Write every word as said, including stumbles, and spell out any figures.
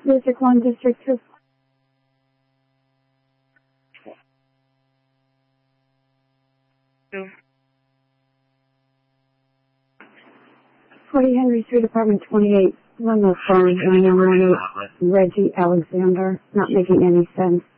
District one, District two. Two. forty Henry Street, Apartment twenty-eight. Run the phone, nine one one Reggie Alexander. Not making any sense.